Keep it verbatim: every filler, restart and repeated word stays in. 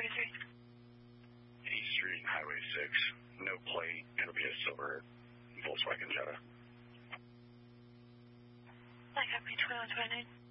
forty-three. East Street, Highway six. No plate. It'll be a silver Volkswagen Jetta. I got me twenty-one twenty-nine.